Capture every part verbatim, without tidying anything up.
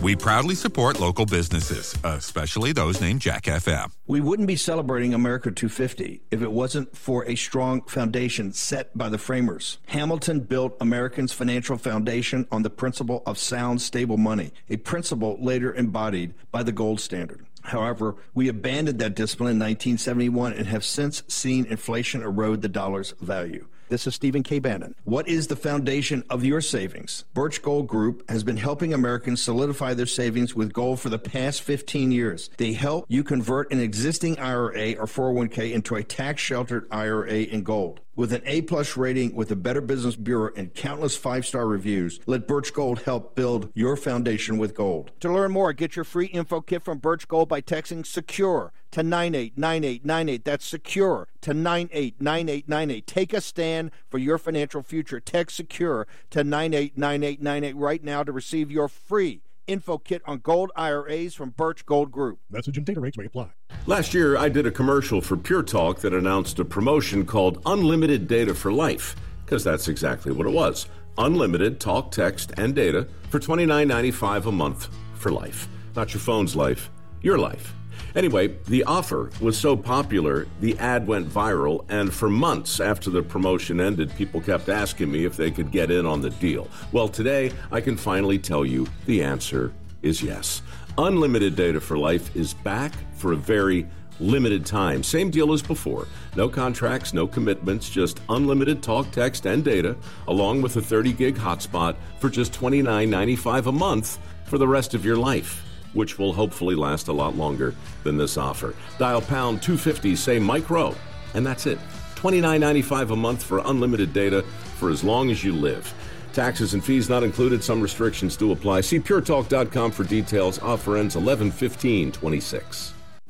We proudly support local businesses, especially those named Jack F M. We wouldn't be celebrating America two fifty if it wasn't for a strong foundation set by the framers. Hamilton built Americans' financial foundation on the principle of sound, stable money, a principle later embodied by the gold standard. However, we abandoned that discipline in nineteen seventy-one and have since seen inflation erode the dollar's value. This is Stephen K. Bannon. What is the foundation of your savings? Birch Gold Group has been helping Americans solidify their savings with gold for the past fifteen years. They help you convert an existing I R A or four oh one k into a tax-sheltered I R A in gold. With an A-plus rating with the Better Business Bureau and countless five-star reviews, let Birch Gold help build your foundation with gold. To learn more, get your free info kit from Birch Gold by texting SECURE to nine eight nine eight nine eight. That's SECURE to nine eight nine eight nine eight. Take a stand for your financial future. Text SECURE to nine eight nine eight nine eight right now to receive your free info kit on gold I R As from Birch Gold Group. Message and data rates may apply. Last year, I did a commercial for Pure Talk that announced a promotion called Unlimited Data for Life, because that's exactly what it was. Unlimited talk, text, and data for twenty-nine ninety-five a month for life. Not your phone's life, your life. Anyway, the offer was so popular, the ad went viral, and for months after the promotion ended, people kept asking me if they could get in on the deal. Well, today, I can finally tell you the answer is yes. Unlimited Data for Life is back for a very limited time. Same deal as before. No contracts, no commitments, just unlimited talk, text, and data, along with a thirty gig hotspot for just twenty-nine ninety-five a month for the rest of your life, which will hopefully last a lot longer than this offer. Dial pound two fifty, say Mike Rowe, and that's it. twenty-nine ninety-five a month for unlimited data for as long as you live. Taxes and fees not included. Some restrictions do apply. See pure talk dot com for details. Offer ends eleven fifteen twenty-six.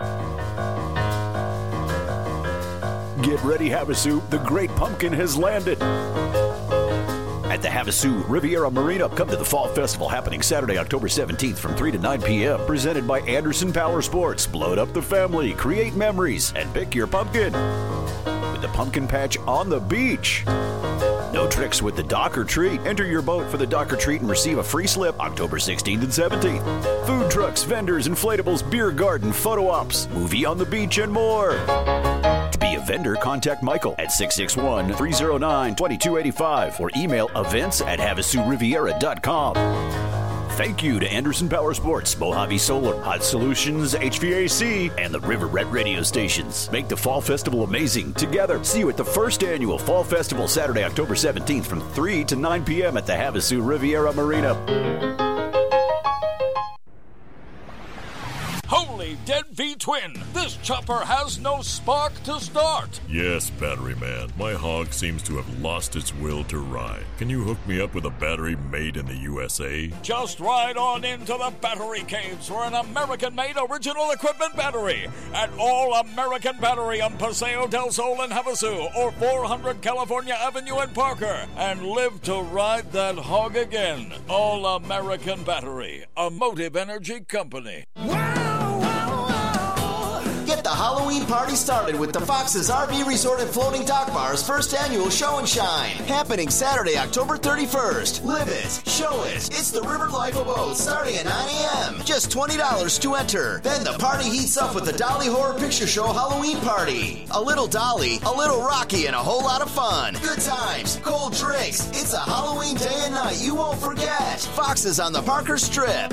Get ready, Havasu. The Great Pumpkin has landed. At the Havasu Riviera Marina, come to the Fall Festival happening Saturday, October seventeenth from three to nine p.m. Presented by Anderson Power Sports. Load up the family, create memories, and pick your pumpkin. With the pumpkin patch on the beach. No tricks with the Dock or Treat. Enter your boat for the Dock or Treat and receive a free slip October sixteenth and seventeenth. Food trucks, vendors, inflatables, beer garden, photo ops, movie on the beach, and more. To be a vendor, contact Michael at six six one, three oh nine, two two eight five or email events at havasu riviera dot com. Thank you to Anderson Power Sports, Mojave Solar, Hot Solutions, H V A C, and the River Red radio stations. Make the Fall Festival amazing together. See you at the first annual Fall Festival Saturday, October seventeenth from three to nine p.m. at the Havasu Riviera Marina. Holy dead V-twin! This chopper has no spark to start! Yes, Battery Man. My hog seems to have lost its will to ride. Can you hook me up with a battery made in the U S A? Just ride on into the Battery Caves for an American-made original equipment battery at All American Battery on Paseo del Sol in Havasu or four hundred California Avenue in Parker and live to ride that hog again. All American Battery, a Motive Energy company. Get the Halloween party started with the Fox's R V Resort and Floating Dock Bar's first annual Show and Shine. Happening Saturday, October thirty-first. Live it, show it. It's the River Life Abode starting at nine a.m. Just twenty dollars to enter. Then the party heats up with the Dolly Horror Picture Show Halloween Party. A little Dolly, a little Rocky, and a whole lot of fun. Good times, cold drinks. It's a Halloween day and night you won't forget. Fox's on the Parker Strip.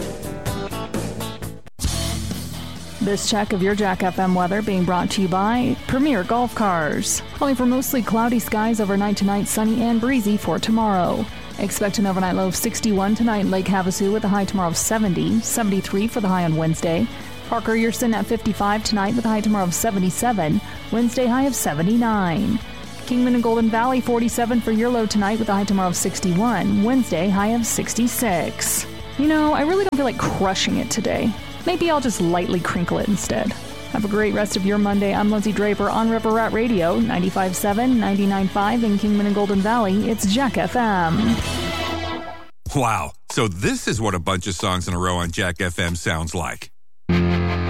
This check of your Jack F M weather being brought to you by Premier Golf Cars. Calling for mostly cloudy skies overnight tonight, sunny and breezy for tomorrow. Expect an overnight low of sixty-one tonight in Lake Havasu with a high tomorrow of seventy, seventy-three for the high on Wednesday. Parker, you're sitting at fifty-five tonight with a high tomorrow of seventy-seven, Wednesday high of seventy-nine. Kingman and Golden Valley, forty-seven for your low tonight with a high tomorrow of sixty-one, Wednesday high of sixty-six. You know, I really don't feel like crushing it today. Maybe I'll just lightly crinkle it instead. Have a great rest of your Monday. I'm Lindsay Draper on River Rat Radio, ninety-five point seven, ninety-nine point five in Kingman and Golden Valley. It's Jack F M. Wow. So this is what a bunch of songs in a row on Jack F M sounds like.